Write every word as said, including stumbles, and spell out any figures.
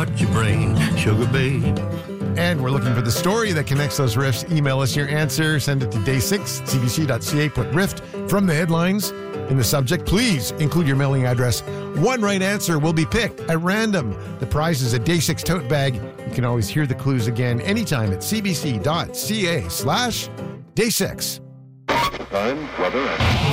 rot your brain, sugar babe. And we're looking for the story that connects those riffs. Email us your answer. Send it to day six, c b c dot c a. Put riff from the headlines in the subject. Please include your mailing address. One right answer will be picked at random. The prize is a day six tote bag. You can always hear the clues again anytime at c b c dot c a slash day six. Time, weather, and